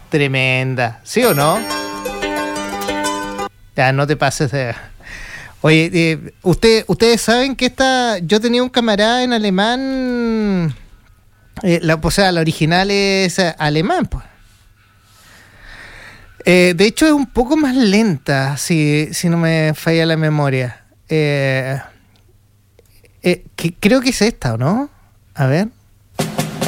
Tremenda, ¿sí o no? Ya, no te pases de... Oye, ustedes saben que yo tenía un camarada en alemán, o sea, la original es alemán, pues. De hecho, es un poco más lenta, si no me falla la memoria. Creo que es esta, ¿o no? A ver.